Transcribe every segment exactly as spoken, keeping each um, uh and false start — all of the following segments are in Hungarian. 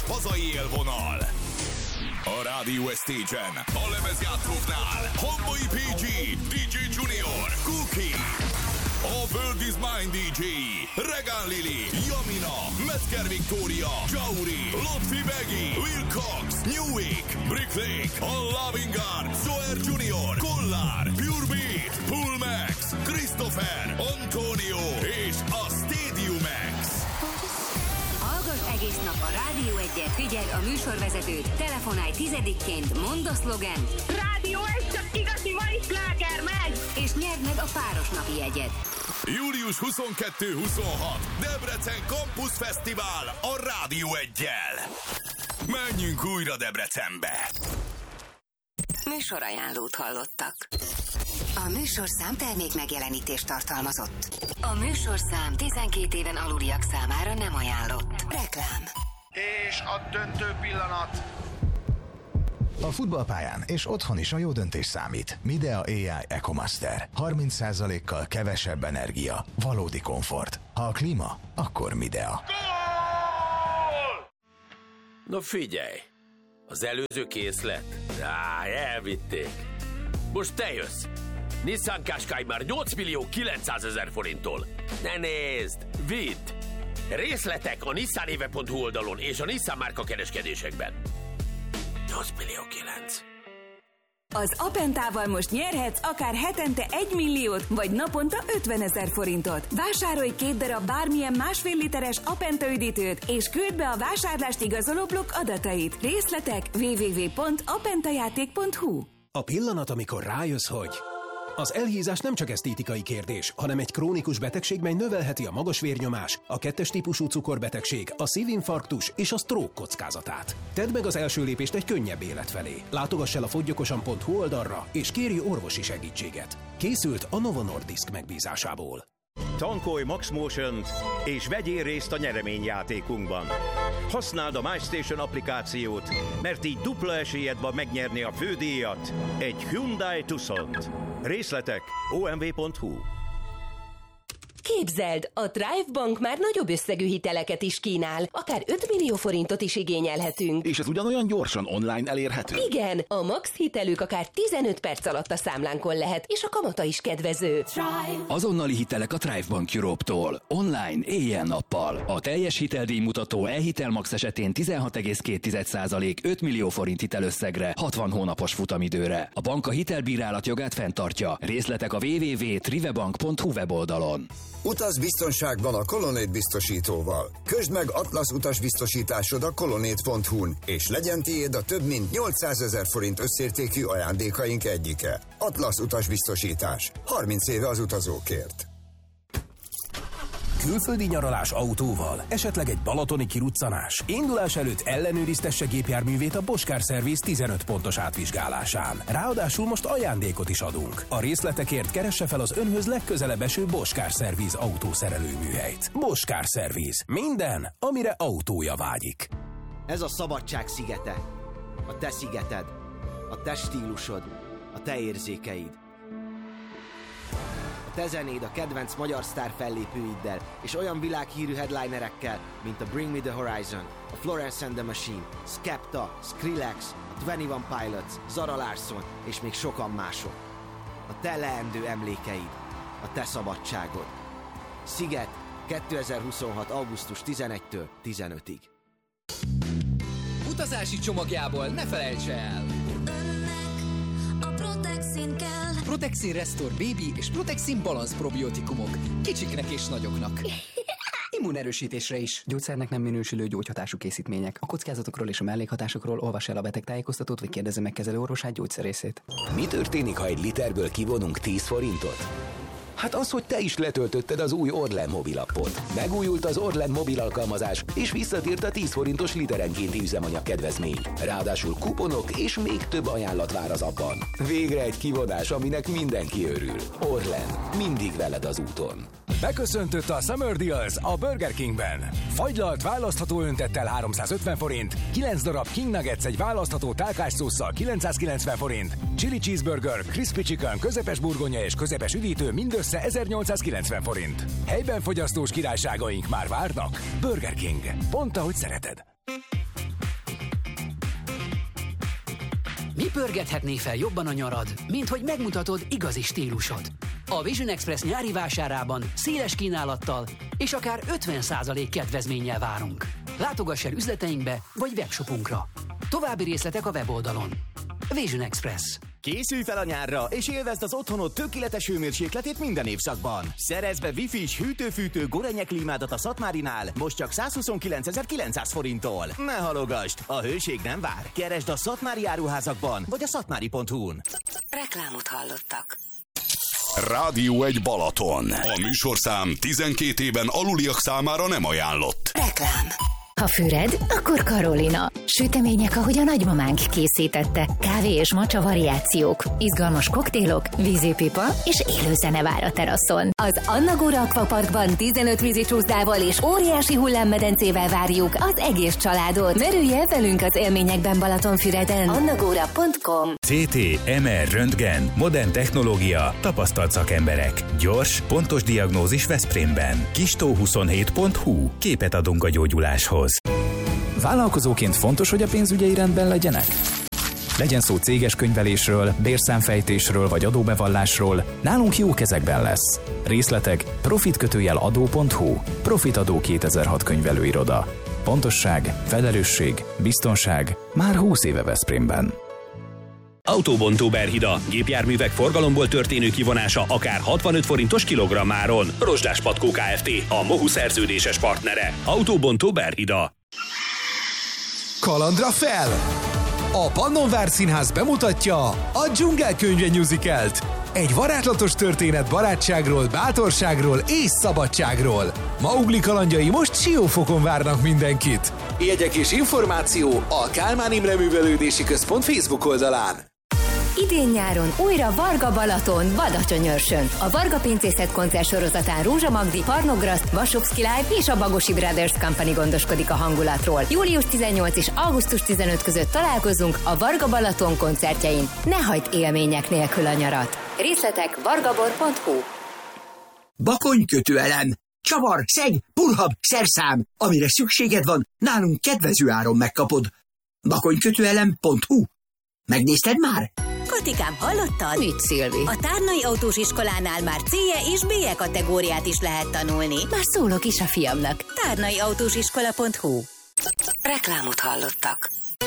hazai élvonal. A Rádió Stage-en, a lemezjátszóknál Homboy pé gé, dé dzsé Junior, Cookie, a World is Mine dé dzsé, Regán Lili, Jamina, Metzger Victoria, Jauri, Lotfi Begi, Will Cox, Newwick, Brick Lake, a Loving Guard, Zoer Junior, Kollár, Pure Beat, Pull Max, Christopher, Antonio és a Stadium Max. Hallgass egész nap a Rádió egyet, figyeld a műsorvezetőt, telefonálj tizedikként, mondd a szlogent. Rádió egy, csak igazi mai sláger, megy! És nyerd meg a páros napi jegyet. július huszonkettő-huszonhat Debrecen Campus Fesztivál a Rádió egyel. Menjünk újra Debrecenbe. Műsorajánlót hallottak. A műsorszám termék megjelenítést tartalmazott. A műsorszám tizenkét éven aluliak számára nem ajánlott. Reklám. És a döntő pillanat. A futballpályán és otthon is a jó döntés számít. Midea á i EcoMaster. harminc százalékkal kevesebb energia. Valódi komfort. Ha a klíma, akkor Midea. Na figyelj! Az előző készlet? Á, elvitték. Most te jössz. Nissan Qashqai már nyolc millió kilencszázezer forinttól. Ne nézd! Vidd! Részletek a nissanéve pont hu oldalon és a Nissan márka kereskedésekben. nyolc millió kilenc. Az Apentával most nyerhetsz akár hetente egy milliót, vagy naponta ötvenezer forintot. Vásárolj két darab bármilyen másfél literes Apenta üdítőt, és küld be a vásárlást igazoló blokk adatait. Részletek double-u double-u double-u pont apentajáték pont hu. A pillanat, amikor rájössz, hogy az elhízás nem csak esztétikai kérdés, hanem egy krónikus betegség, mely növelheti a magas vérnyomás, a kettes típusú cukorbetegség, a szívinfarktus és a stroke kockázatát. Tedd meg az első lépést egy könnyebb élet felé. Látogass el a foggyokosan pont hu oldalra, és kérj orvosi segítséget. Készült a Novo Nordisk megbízásából. Tankolj Max Motion-t, és vegyél részt a nyereményjátékunkban. Használd a MyStation applikációt, mert így dupla esélyed van megnyerni a fődíjat, egy Hyundai Tucsont. Részletek o em vé pont hu. Képzeld, a Thrive Bank már nagyobb összegű hiteleket is kínál, akár öt millió forintot is igényelhetünk. És ez ugyanolyan gyorsan online elérhető? Igen, a max hitelük akár tizenöt perc alatt a számlánkon lehet, és a kamata is kedvező. Thrive. Azonnali hitelek a Thrive Bank Europe-tól. Online, éjjel-nappal. A teljes hiteldíjmutató e-hitel max esetén tizenhat egész két százalék öt millió forint hitelösszegre, hatvan hónapos futamidőre. A bank a hitelbírálat jogát fenntartja. Részletek a double-u double-u double-u pont trivebank pont hu weboldalon. Utaz biztonságban a Colonnade biztosítóval. Közd meg Atlasz utasbiztosításod a colonnade pont hu-n, és legyen tiéd a több mint nyolcszázezer forint összértékű ajándékaink egyike. Atlasz utasbiztosítás. harminc éve az utazókért. Külföldi nyaralás autóval, esetleg egy balatoni kiruccanás. Indulás előtt ellenőriztesse gépjárművét a Bosch Car Service tizenöt pontos átvizsgálásán. Ráadásul most ajándékot is adunk. A részletekért keresse fel az önhöz legközelebb eső Bosch Car Service autószerelőműhelyt. Bosch Car Service. Minden, amire autója vágyik. Ez a szabadság szigete. A te szigeted. A te stílusod. A te érzékeid. Te zenéd a kedvenc magyar sztár fellépőiddel, és olyan világhírű headlinerekkel, mint a Bring Me The Horizon, a Florence and the Machine, Skepta, Skrillex, a huszonegyes Pilots, Zara Larsson, és még sokan mások. A te leendő emlékeid, a te szabadságod. Sziget, kétezer-huszonhat. augusztus tizenegyedikétől tizenötödikéig. Utazási csomagjából ne felejts el! A Protexin kell. Protexin Restore Baby és Protexin Balance probiotikumok. Kicsiknek és nagyoknak. Immunerősítésre is. Gyógyszernek nem minősülő gyógyhatású készítmények. A kockázatokról és a mellékhatásokról olvass el a betegtájékoztatót, vagy kérdezze meg kezelő orvosát, gyógyszerészét. Mi történik, ha egy literből kivonunk tíz forintot? Hát az, hogy te is letöltötted az új Orlen mobilappot. Megújult az Orlen mobil alkalmazás, és visszatért a tíz forintos literenkénti üzemanyag kedvezmény. Ráadásul kuponok és még több ajánlat vár az appban. Végre egy kivonás, aminek mindenki örül. Orlen, mindig veled az úton. Beköszöntött a Summer Deals a Burger Kingben. Fagylalt választható öntettel háromszázötven forint, kilenc darab King Nuggets egy választható tálkás szósszal kilencszázkilencven forint, Chili Cheeseburger, Crispy Chicken, közepes burgonya és közepes üdítő mindössze ezernyolcszázkilencven forint. Helyben fogyasztós királyságaink már várnak. Burger King. Pont ahogy szereted. Mi pörgethetné fel jobban a nyarad, mint hogy megmutatod igazi stílusod? A Vision Express nyári vásárában széles kínálattal és akár ötven százalék kedvezménnyel várunk. Látogass el üzleteinkbe vagy webshopunkra. További részletek a weboldalon. Vision Express. Készülj fel a nyárra, és élvezd az otthonod tökéletes hőmérsékletét minden évszakban. Szerezz be Wi-Fi-s hűtő-fűtő Gorenyek klímádat a Szatmárinál, most csak százhuszonkilencezer-kilencszáz forinttól. Ne halogasd, a hőség nem vár. Keresd a szatmári áruházakban, vagy a szatmári pont hu-n. Reklámot hallottak. Rádió egy Balaton. A műsorszám tizenkét éven aluliak számára nem ajánlott. Reklám. Ha füred, akkor Karolina. Sütemények, ahogy a nagymamánk készítette. Kávé és macsa variációk, izgalmas koktélok, vízipipa és élő zene vár a teraszon. Az Anna Góra Aquaparkban tizenöt vízicsúszdával és óriási hullámmedencével várjuk az egész családot. Merülj el velünk az élményekben Balatonfüreden. annagóra pont com. cé té, em er, röntgen, modern technológia, tapasztalt szakemberek. Gyors, pontos diagnózis Veszprémben. kistó huszonhét pont hu. Képet adunk a gyógyuláshoz. Vállalkozóként fontos, hogy a pénzügyei rendben legyenek? Legyen szó céges könyvelésről, bérszámfejtésről vagy adóbevallásról, nálunk jó kezekben lesz. Részletek profitkötőjel adó pont hu. Profitadó kétezer-hat könyvelőiroda. Pontosság, felelősség, biztonság már húsz éve Veszprémben. Autóbontó Berhida. Gépjárművek forgalomból történő kivonása akár hatvanöt forintos kilogrammáron. Rozsdás Patkó Kft. A MOHU szerződéses partnere. Autóbontó Berhida. Kalandra fel! A Pannonvár Színház bemutatja a Dzsungelkönyve musicalt. Egy varázslatos történet barátságról, bátorságról és szabadságról. Maugli kalandjai most Siófokon várnak mindenkit. Jegyek és információ a Kálmán Imre Művelődési Központ Facebook oldalán. Idén-nyáron újra Varga Balaton, Badacsonyörsön. A Varga Pincészet koncert sorozatán Rózsa Magdi, Parnograszt, Vasovszki Live és a Bagosi Brothers Company gondoskodik a hangulatról. július tizennyolcadika és augusztus tizenötödike között találkozunk a Varga Balaton koncertjein. Ne hagyd élmények nélkül a nyarat. Részletek vargabor pont hu. Bakonykötőelem. Csavar, szeg, pulhab, szerszám. Amire szükséged van, nálunk kedvező áron megkapod. bakonykötőelem pont hu. Megnézted már? Katikám, hallottad? Mit, Szilvi? A Tárnai Autós Iskolánál már C-je és B-je kategóriát is lehet tanulni. Már szólok is a fiamnak. tárnai autós iskola pont hu. Reklámot hallottak.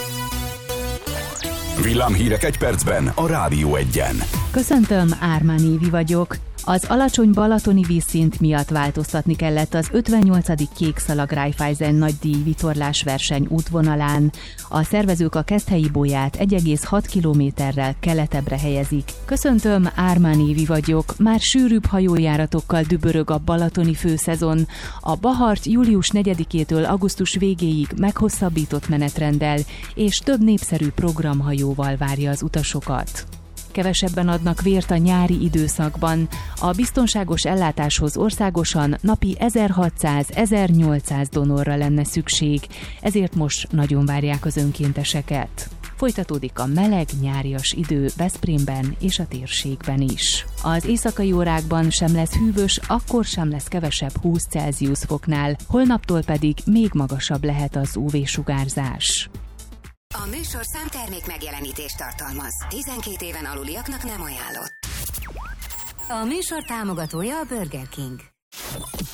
Villámhírek egy percben a Rádió egyen. Köszöntöm, Ármán Évi vagyok. Az alacsony balatoni vízszint miatt változtatni kellett az ötvennyolcadik Kékszalag Raiffeisen nagydíj vitorlás verseny útvonalán. A szervezők a Keszthelyi bolyát egy egész hat kilométerrel keletebbre helyezik. Köszöntöm, Ármán Évi vagyok. Már sűrűbb hajójáratokkal dübörög a balatoni főszezon. A Bahart július negyedikétől augusztus végéig meghosszabbított menetrenddel és több népszerű programhajóval várja az utasokat. Kevesebben adnak vért a nyári időszakban. A biztonságos ellátáshoz országosan napi ezerhatszáz-ezernyolcszáz donorra lenne szükség, ezért most nagyon várják az önkénteseket. Folytatódik a meleg, nyárias idő Veszprémben és a térségben is. Az éjszakai órákban sem lesz hűvös, akkor sem lesz kevesebb húsz Celsius foknál, holnaptól pedig még magasabb lehet az ú vé-sugárzás. A műsorszám termék megjelenítést tartalmaz. tizenkét éven aluliaknak nem ajánlott. A műsor támogatója a Burger King.